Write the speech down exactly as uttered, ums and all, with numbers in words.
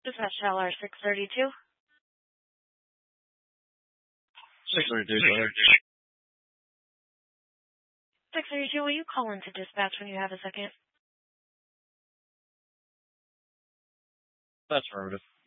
Dispatch L R six thirty-two. six thirty-two, go ahead. six thirty-two, will you call into dispatch when you have a second? That's affirmative.